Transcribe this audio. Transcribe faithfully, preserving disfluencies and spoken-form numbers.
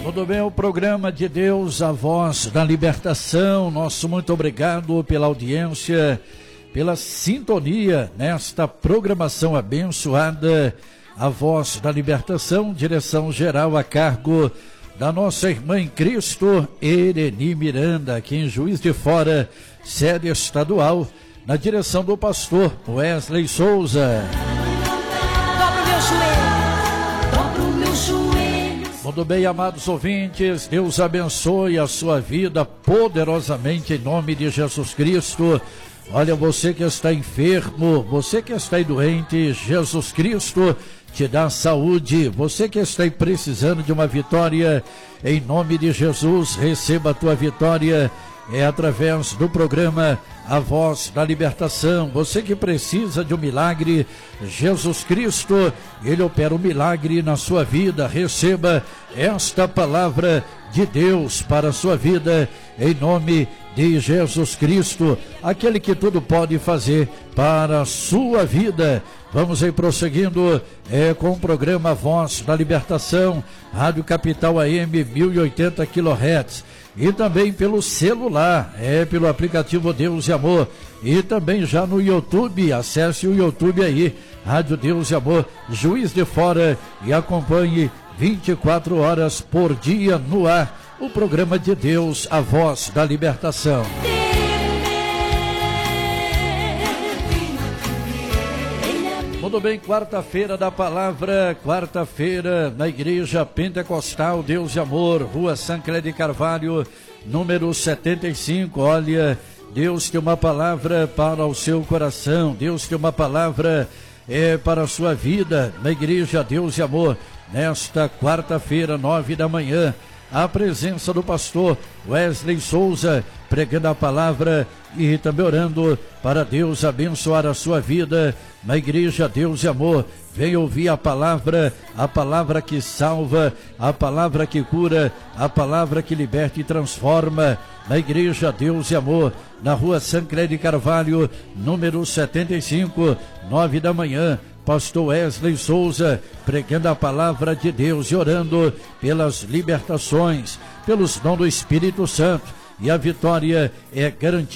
Tudo bem, o programa de Deus, a voz da libertação. Nosso muito obrigado pela audiência, pela sintonia nesta programação abençoada, a voz da libertação, direção geral a cargo da nossa irmã em Cristo, Ereni Miranda, aqui em Juiz de Fora, sede estadual, na direção do pastor Wesley Souza. Dobra o meu joelho, dobra o meu joelho. Muito bem, amados ouvintes, Deus abençoe a sua vida poderosamente em nome de Jesus Cristo. Olha, você que está enfermo, você que está aí doente, Jesus Cristo te dá saúde. Você que está aí precisando de uma vitória, em nome de Jesus, receba a tua vitória. É através do programa A Voz da Libertação. Você que precisa de um milagre, Jesus Cristo, Ele opera um milagre na sua vida. Receba esta palavra de Deus para a sua vida, em nome de Jesus Cristo, aquele que tudo pode fazer para a sua vida. Vamos aí prosseguindo é, com o programa Voz da Libertação, Rádio Capital A M mil e oitenta quilohertz. E também pelo celular, é pelo aplicativo Deus e Amor. E também já no YouTube, acesse o YouTube aí, Rádio Deus e Amor, Juiz de Fora, e acompanhe vinte e quatro horas por dia no ar, o programa de Deus, a voz da libertação. Muito bem, quarta-feira da palavra, quarta-feira na Igreja Pentecostal Deus e Amor, Rua Sancler de Carvalho, número setenta e cinco. Olha, Deus tem uma palavra para o seu coração, Deus tem uma palavra é, para a sua vida, na Igreja Deus e Amor, nesta quarta-feira, nove da manhã. A presença do pastor Wesley Souza, pregando a palavra e também orando para Deus abençoar a sua vida na Igreja Deus e Amor. Venha ouvir a palavra, a palavra que salva, a palavra que cura, a palavra que liberta e transforma na Igreja Deus e Amor, na Rua Sancler de Carvalho, número setenta e cinco, nove da manhã. Pastor Wesley Souza, pregando a palavra de Deus e orando pelas libertações, pelos dons do Espírito Santo. E a vitória é garantida.